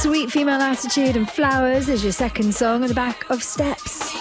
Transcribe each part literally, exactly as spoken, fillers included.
Sweet Female Attitude and Flowers is your second song on the back of Steps.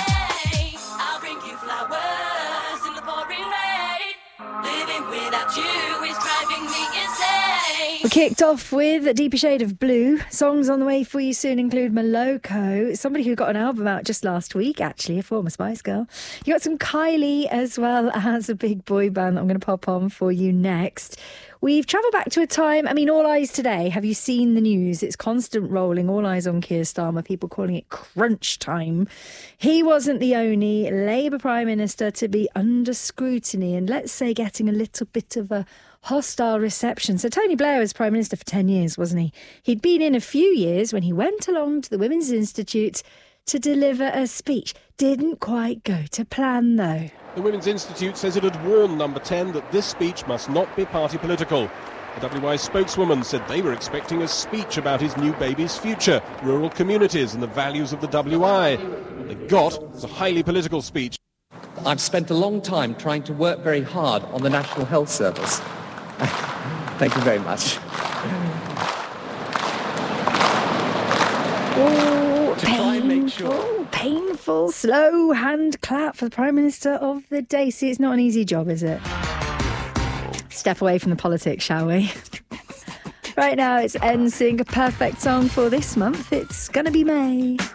We kicked off with A Deeper Shade of Blue. Songs on the way for you soon include Moloko, somebody who got an album out just last week, actually, a former Spice Girl. You got some Kylie as well as a big boy band that I'm going to pop on for you next. We've travelled back to a time, I mean, All Eyes Today. Have you seen the news? It's constant rolling. All eyes on Keir Starmer, people calling it crunch time. He wasn't the only Labour Prime Minister to be under scrutiny and, let's say, getting a little bit of a hostile reception. So Tony Blair was Prime Minister for ten years, wasn't he? He'd been in a few years when he went along to the Women's Institute to deliver a speech. Didn't quite go to plan, though. The Women's Institute says it had warned Number ten that this speech must not be party political. The W I spokeswoman said they were expecting a speech about his new baby's future, rural communities and the values of the W I. What they got was a highly political speech. I've spent a long time trying to work very hard on the National Health Service. Thank you very much. Oh, to try and make painful, sure. painful, slow hand clap for the Prime Minister of the day. See, it's not an easy job, is it? Step away from the politics, shall we? Right now, it's N Sync, a perfect song for this month. It's gonna be May.